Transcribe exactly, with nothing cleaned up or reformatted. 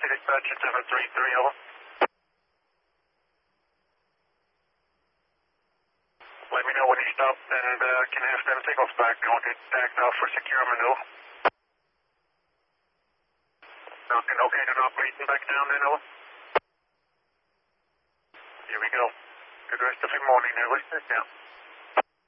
taxi dispatch at seven three three, over. Let me know when you stop and uh, can have them take off back. Don't get tagged off for secure maneuver. Okay, okay to not breathing back down then, over. Here we go. Good rest of your morning, there, listeners. Yeah.